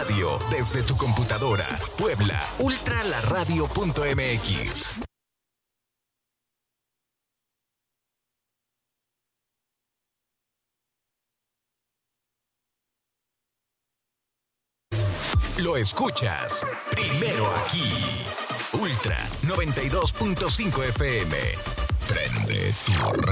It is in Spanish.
Radio desde tu computadora. Puebla, ultralaradio.mx. Lo escuchas primero aquí. Ultra 92.5 FM. Prende tu